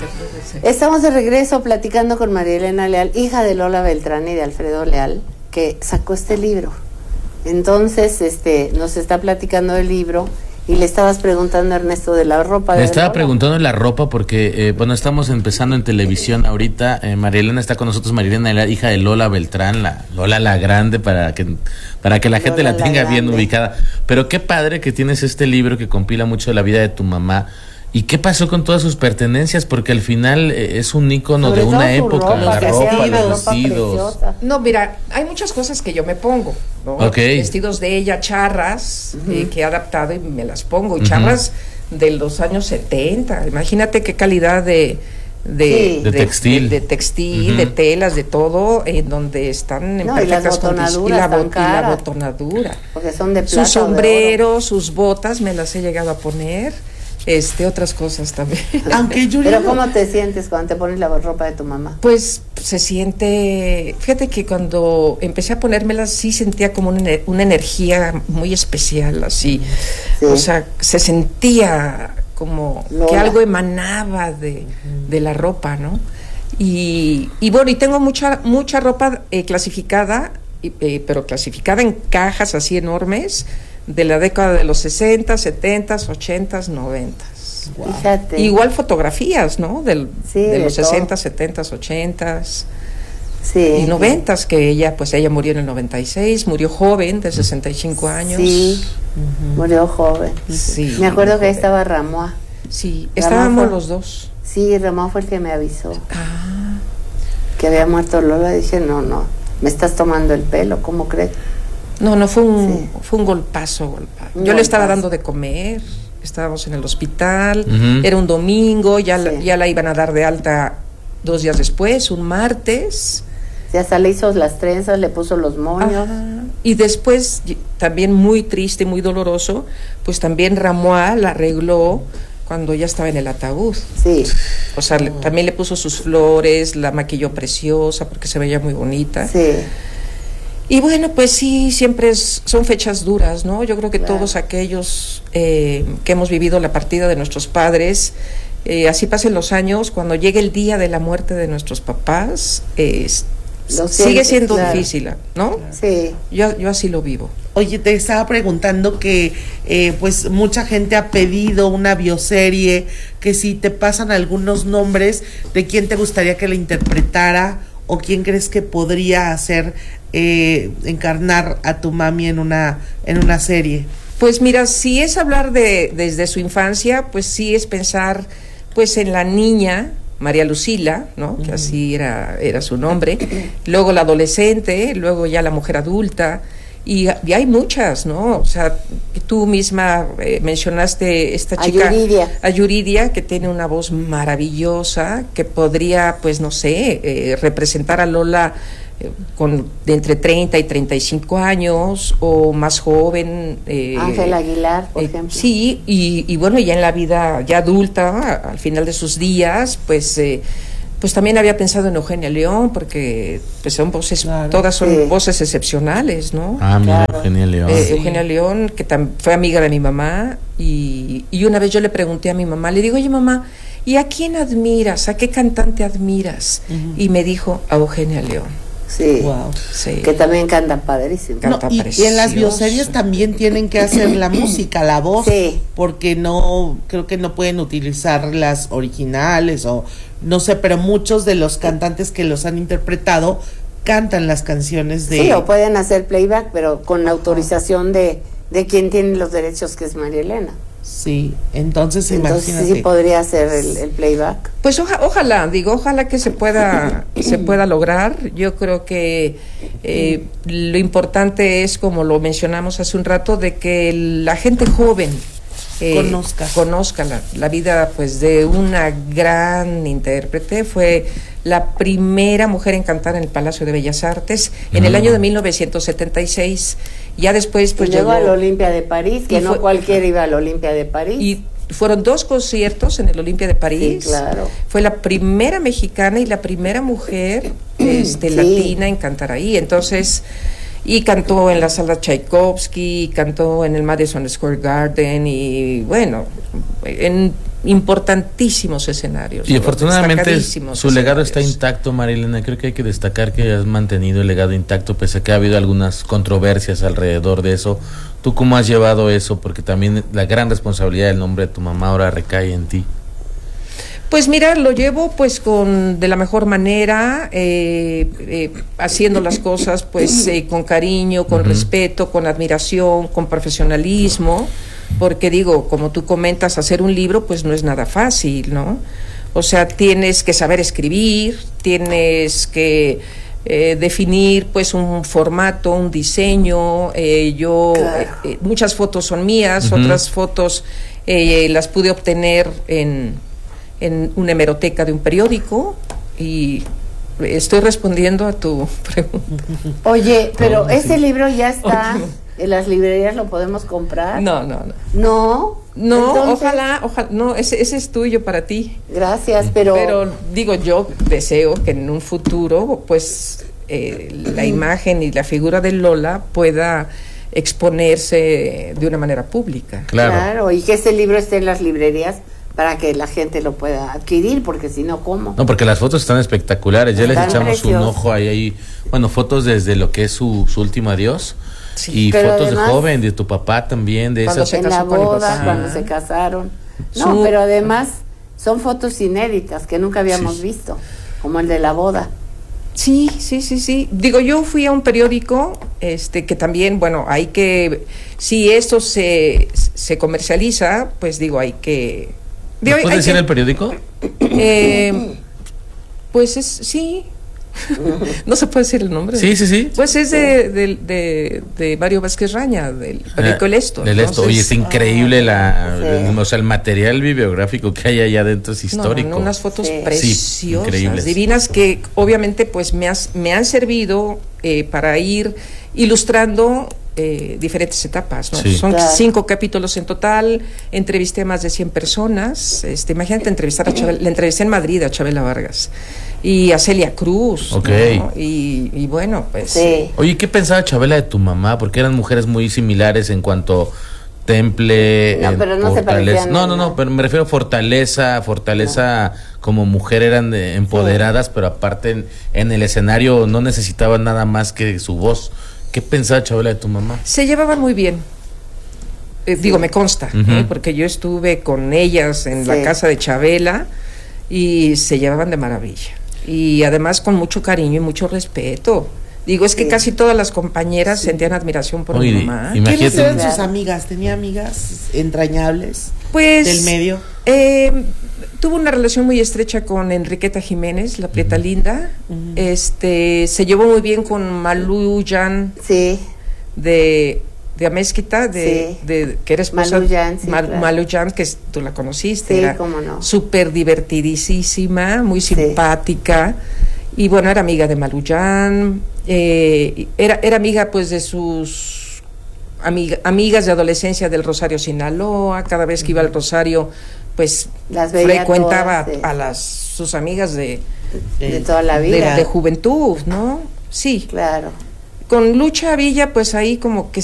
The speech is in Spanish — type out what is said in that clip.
Estamos de regreso platicando con María Elena Leal, hija de Lola Beltrán y de Alfredo Leal, que sacó este libro. Entonces, nos está platicando del libro y le estabas preguntando a Ernesto de la ropa. Le estaba preguntando de la ropa porque, estamos empezando en televisión ahorita. María Elena está con nosotros, María Elena Leal, hija de Lola Beltrán, Lola la Grande, para que la gente la tenga bien ubicada. Pero qué padre que tienes este libro que compila mucho de la vida de tu mamá. ¿Y qué pasó con todas sus pertenencias? Porque al final es un ícono de una época, la ropa, los vestidos. No, mira, hay muchas cosas que yo me pongo, ¿no? Okay. Vestidos de ella, charras, que he adaptado y me las pongo. Y charras de los años 70. Imagínate qué calidad de textil, de telas, de todo, en donde están en perfectas condiciones. Y la botonadura. Porque son de plata. Su sombrero, sus botas, me las he llegado a poner. Otras cosas también. Pero ¿cómo te sientes cuando te pones la ropa de tu mamá? Pues se siente, fíjate que cuando empecé a ponérmela sí sentía como una energía muy especial, así. Sí. O sea, se sentía como Lola, que algo emanaba de la ropa, ¿no? Y bueno, y tengo mucha ropa clasificada, pero clasificada en cajas así enormes, de la década de los 60, 70, 80, 90. Wow. Fíjate. Igual fotografías, ¿no? De los 60, 70, 80 y 90, que ella murió en el 96, murió joven, de 65 años. Sí, murió joven. Sí. Me acuerdo que ahí estaba Ramoa. Sí, estábamos los dos. Sí, Ramoa fue el que me avisó. Que había muerto Lola. Dije, no, me estás tomando el pelo, ¿cómo crees? No, fue un golpazo. Yo le estaba dando de comer, estábamos en el hospital, era un domingo, ya la iban a dar de alta 2 días después, un martes. Ya hasta le hizo las trenzas, le puso los moños. Y después, también muy triste, muy doloroso, pues también Ramoa la arregló cuando ya estaba en el ataúd. Sí. O sea, también le puso sus flores, la maquilló preciosa porque se veía muy bonita. Sí. Y bueno, pues sí, siempre son fechas duras, ¿no? Yo creo que todos aquellos que hemos vivido la partida de nuestros padres, así pasen los años, cuando llegue el día de la muerte de nuestros papás, sigue siendo difícil, ¿no? Sí. Yo así lo vivo. Oye, te estaba preguntando que pues mucha gente ha pedido una bioserie, que si te pasan algunos nombres de quién te gustaría que la interpretara o quién crees que podría hacer encarnar a tu mami en una serie. Pues mira, si es hablar desde su infancia, pues sí es pensar pues en la niña María Lucila, ¿no? Que así era su nombre, luego la adolescente, luego ya la mujer adulta, y hay muchas, ¿no? O sea, tú misma mencionaste esta chica a Yuridia, que tiene una voz maravillosa, que podría, pues no sé, representar a Lola de entre 30 y 35 años o más joven. Ángela Aguilar, por ejemplo. Sí, y bueno, ya en la vida ya adulta, al final de sus días, pues también había pensado en Eugenia León, porque pues son voces, todas son voces excepcionales, ¿no? Mira, Eugenia León. Eugenia León, que fue amiga de mi mamá, y una vez yo le pregunté a mi mamá, le digo, oye mamá, ¿y a quién admiras? ¿A qué cantante admiras? Y me dijo, a Eugenia León. Sí, que también canta padrísimo. Y en las bioseries también tienen que hacer la música, la voz, porque creo que no pueden utilizar las originales o no sé, pero muchos de los cantantes que los han interpretado cantan las canciones de... Sí, o pueden hacer playback, pero con autorización de quien tiene los derechos, que es María Elena. Sí, entonces imagínate. Sí podría hacer el playback. Pues ojalá que se pueda lograr. Yo creo que lo importante es, como lo mencionamos hace un rato, de que la gente joven conozca la vida pues de una gran intérprete. Fue la primera mujer en cantar en el Palacio de Bellas Artes en el año de 1976. Ya después pues llegó a la Olimpia de París, que no cualquiera iba a la Olimpia de París. Y fueron 2 conciertos en el Olimpia de París. Sí, claro. Fue la primera mexicana y la primera mujer latina en cantar ahí. Entonces, y cantó en la sala Tchaikovsky, cantó en el Madison Square Garden, y bueno, en importantísimos escenarios. Y afortunadamente destacadísimos su legado está escenarios. intacto, Marilena. Creo que hay que destacar que has mantenido el legado intacto, pese a que ha habido algunas controversias alrededor de eso. ¿Tú cómo has llevado eso? Porque también la gran responsabilidad del nombre de tu mamá ahora recae en ti. Pues mira, lo llevo pues de la mejor manera, haciendo las cosas pues con cariño, con respeto, con admiración, con profesionalismo, porque digo, como tú comentas, hacer un libro pues no es nada fácil, ¿no? O sea, tienes que saber escribir, tienes que definir pues un formato, un diseño. Claro. Muchas fotos son mías, otras fotos las pude obtener en una hemeroteca de un periódico, y estoy respondiendo a tu pregunta. Oye, pero ese libro ya está en las librerías, ¿lo podemos comprar? No. ¿No? No, Entonces, ojalá, no, ese es tuyo para ti. Gracias, pero digo, yo deseo que en un futuro, pues, la imagen y la figura de Lola pueda exponerse de una manera pública. Claro, y que ese libro esté en las librerías para que la gente lo pueda adquirir, porque si no, ¿cómo? No, porque las fotos están espectaculares. Ya les echamos un ojo ahí. Bueno, fotos desde lo que es su último adiós. Sí, y fotos además, de joven, de tu papá también, de esas. En la boda, cuando se casaron. No, pero además son fotos inéditas que nunca habíamos visto, como el de la boda. Sí. Digo, yo fui a un periódico, que también, bueno, hay que, si esto se comercializa, pues digo, hay que... ¿Puedes decir el periódico? Pues sí. ¿No se puede decir el nombre? Sí. Pues es de Mario Vázquez Raña, del periódico El Esto. El Esto. Oye, es increíble o sea, el material bibliográfico que hay allá adentro es histórico. No, unas fotos preciosas, divinas, que obviamente pues me han servido para ir ilustrando diferentes etapas, ¿no? Son 5 capítulos en total. Entrevisté a más de 100 personas. Imagínate entrevistar a Chabela. La entrevisté en Madrid a Chabela Vargas y a Celia Cruz, ¿no? Y bueno, pues Oye, ¿qué pensaba Chabela de tu mamá? Porque eran mujeres muy similares en cuanto temple, pero no fortaleza. No, pero me refiero a fortaleza como mujer, eran empoderadas, pero aparte en el escenario no necesitaban nada más que su voz. ¿Qué pensaba Chabela de tu mamá? Se llevaban muy bien. Digo, me consta, porque yo estuve con ellas en la casa de Chabela y se llevaban de maravilla. Y además con mucho cariño y mucho respeto. Digo, es que casi todas las compañeras sentían admiración por mi mamá. ¿Quiénes eran sus amigas? ¿Tenía amigas entrañables del medio? Tuvo una relación muy estrecha con Enriqueta Jiménez, la Prieta Linda. Se llevó muy bien con Malú Yan de Amezquita, que era esposa Malú Yan, que tú la conociste. Era súper divertidísima, muy simpática. Y bueno, era amiga de Malú Yan, era amiga pues de sus amigas de adolescencia del Rosario Sinaloa. Cada vez que iba al Rosario pues frecuentaba todas, sus amigas de toda la vida, de juventud, ¿no? Sí. Claro. Con Lucha Villa pues ahí como que